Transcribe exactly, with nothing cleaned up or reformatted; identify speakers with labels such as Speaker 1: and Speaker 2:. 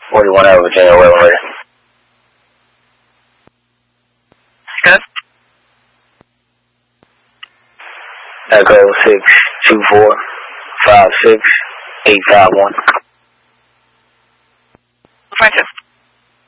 Speaker 1: forty-one out of Virginia, eleven ready.
Speaker 2: Good.
Speaker 1: Echo six two four five six eight five one.
Speaker 2: Francis.